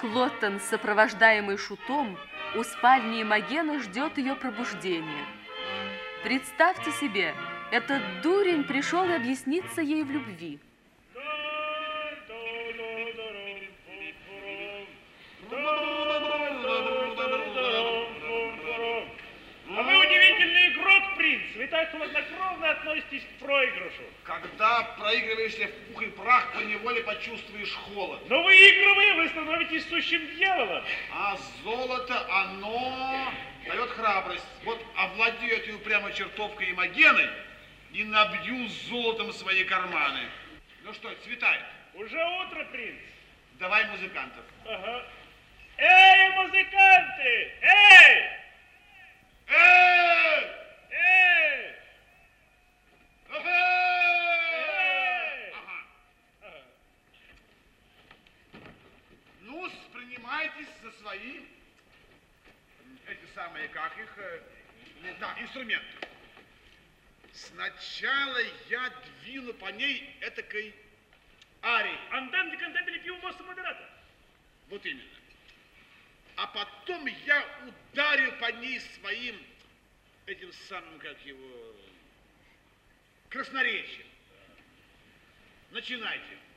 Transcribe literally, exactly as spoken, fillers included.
Клоттон, сопровождаемый Шутом, у спальни Имогена ждет ее пробуждения. Представьте себе, этот дурень пришел объясниться ей в любви. А вы удивительный игрок, принц. Вы так хладнокровно относитесь к проигрышу. Когда проигрываешься в пух и прах, поневоле почувствуешь холод. Но выигрывая, вы становитесь сущим дьяволом. А золото, оно дает храбрость. Вот овладею этой упрямой чертовкой Имогеной и набью золотом свои карманы. Ну что, светает? Уже утро, принц. Давай музыкантов. Ага. Эй, музыканты! Эй! Эй! Эй! Эй! Ага. Ага. Ну, принимайтесь за свои, эти самые, как их, э, да, инструменты. Сначала я двину по ней этакой арии. Анданте кантабили пиу моста модерата. Вот именно. А потом я ударю по ней своим, этим самым, как его, красноречием. Начинайте.